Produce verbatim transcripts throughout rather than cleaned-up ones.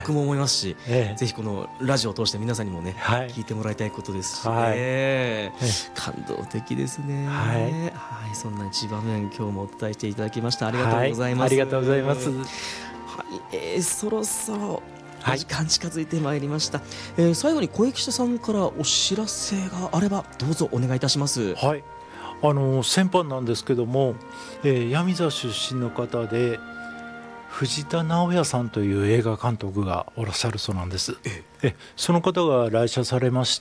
僕も思いますし、 ええ、 ぜひこのラジオを通して皆さんにもね、 はい、 聞いてもらいたいことですし、 はい、 ねええ、 感動的ですね。 はい、 はい、そんな一場面今日もお伝えしていただきました。ありがとうございます。 はい、ありがとうございます。 はい、えー、そろそろはい、 お時間近づいてまいりました。えー、最後に小池記者さんからお知らせがあればどうぞお願いいたします。 はい、あの先般なんですけども、えー、闇沢出身の方で藤田直也さんという映画監督がおらっしゃるそうなんです。えその方が来社されまして、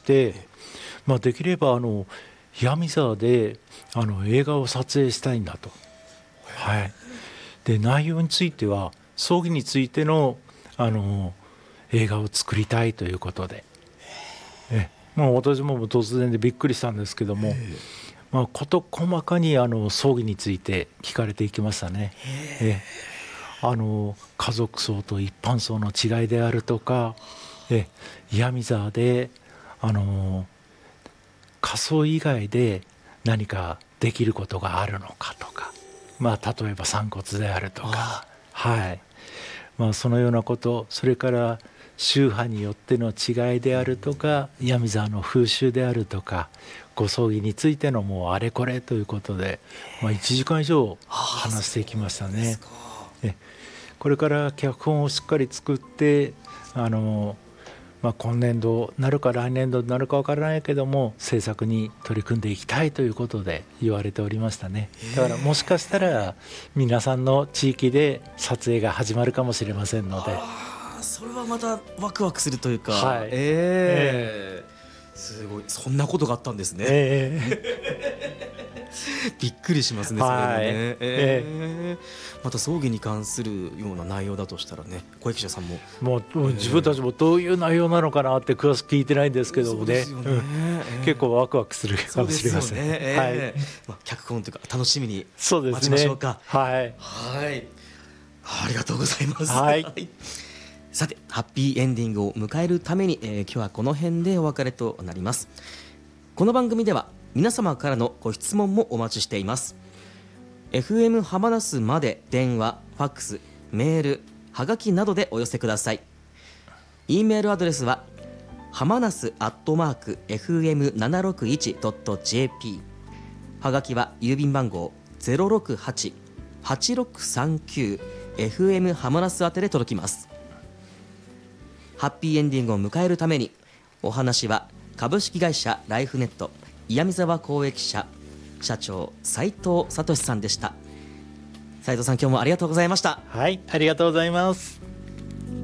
まあ、できればあの闇沢であの映画を撮影したいんだと、はい、で内容については葬儀についてのあの映画を作りたいということで、え、まあ、私も突然でびっくりしたんですけども、まあ、事細かにあの葬儀について聞かれていきましたね。えあの家族葬と一般葬の違いであるとか、え闇沢であの火葬以外で何かできることがあるのかとか、まあ、例えば散骨であるとか、はい、まあ、そのようなこと、それから宗派によっての違いであるとか、闇沢の風習であるとか、ご葬儀についてのもうあれこれということで、まあ、いちじかん以上話していきましたね。えこれから脚本をしっかり作ってあの、まあ、今年度なるか来年度になるか分からないけども制作に取り組んでいきたいということで言われておりましたね。だからもしかしたら皆さんの地域で撮影が始まるかもしれませんので、 あ、それはまたワクワクするというか、 はい、 えー、すごい、そんなことがあったんですね。 えーびっくりしますね、それもね。 はい、 ええー、また葬儀に関するような内容だとしたらね、小池記者さんももう自分たちもどういう内容なのかなって詳しく聞いてないんですけどもね、 そうですよね、 うん、結構ワクワクするかもしれません。 ね、えーはい、まあ、脚本というか楽しみに待ちましょうか。 はい、 はい、ありがとうございます。 はい、 さてハッピーエンディングを迎えるために、えー、今日はこの辺でお別れとなります。この番組では皆様からのご質問もお待ちしています。 エフエム ハマナスまで電話、ファックス、メール、はがきなどでお寄せください。 E メールアドレスははまなすアットマーク エフエムななろくいちドットジェーピー、 はがきは郵便番号 ゼロろくはち はちろくさんきゅう エフエム ハマナス宛てで届きます。ハッピーエンディングを迎えるためにお話は株式会社ライフネット岩見沢公益社社長斉藤聡さんでした。斉藤さん、今日もありがとうございました。 はい、ありがとうございます。